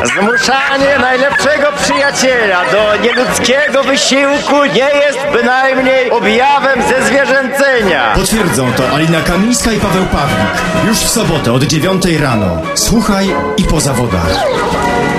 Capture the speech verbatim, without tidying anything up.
Zmuszanie najlepszego przyjaciela do nieludzkiego wysiłku nie jest bynajmniej objawem zezwierzęcenia. Potwierdzą to Alina Kamińska i Paweł Pawlik. Już w sobotę od dziewiątej rano. Słuchaj i po zawodach.